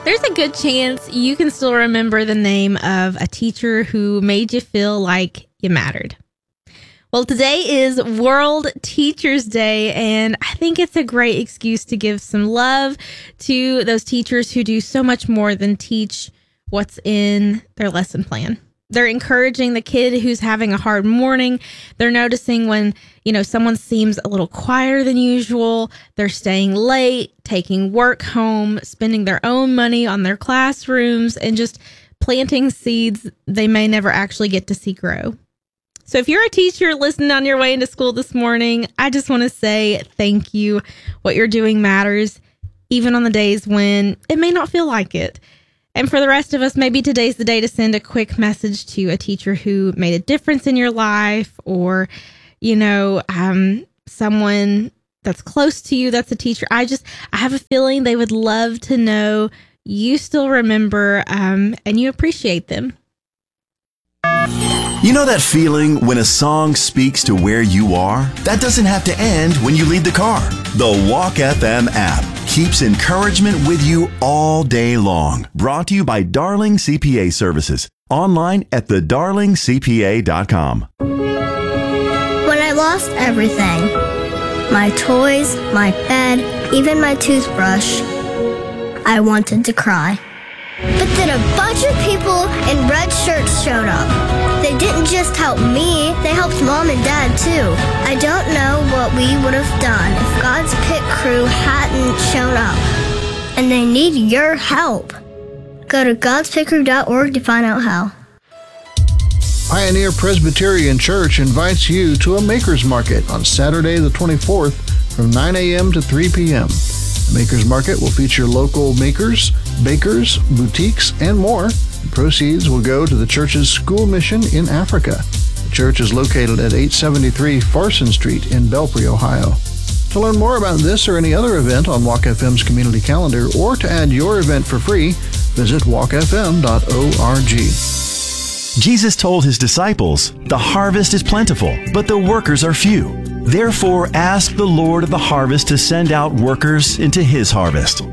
There's a good chance you can still remember the name of a teacher who made you feel like you mattered. Well, today is World Teachers Day, and I think it's a great excuse to give some love to those teachers who do so much more than teach what's in their lesson plan. They're encouraging the kid who's having a hard morning. They're noticing when, someone seems a little quieter than usual. They're staying late, taking work home, spending their own money on their classrooms, and just planting seeds they may never actually get to see grow. So if you're a teacher listening on your way into school this morning, I just want to say thank you. What you're doing matters, even on the days when it may not feel like it. And for the rest of us, maybe today's the day to send a quick message to a teacher who made a difference in your life, or, someone that's close to you that's a teacher. I have a feeling they would love to know you still remember and you appreciate them. You know that feeling when a song speaks to where you are? That doesn't have to end when you leave the car. The Walk FM app keeps encouragement with you all day long. Brought to you by Darling CPA Services. Online at thedarlingcpa.com. When I lost everything, my toys, my bed, even my toothbrush, I wanted to cry. But then a bunch of people in red shirts showed up. They didn't just help me, they helped Mom and Dad too. I don't know what we would have done if God's Pit Crew hadn't shown up. And they need your help. Go to godspitcrew.org to find out how. Pioneer Presbyterian Church invites you to a Makers Market on Saturday the 24th from 9 a.m. to 3 p.m. The Makers Market will feature local makers, bakers, boutiques, and more. The proceeds will go to the church's school mission in Africa. The church is located at 873 Farson Street in Belpre, Ohio. To learn more about this or any other event on Walk FM's community calendar, or to add your event for free, visit walkfm.org. Jesus told his disciples, "The harvest is plentiful, but the workers are few. Therefore, ask the Lord of the harvest to send out workers into his harvest."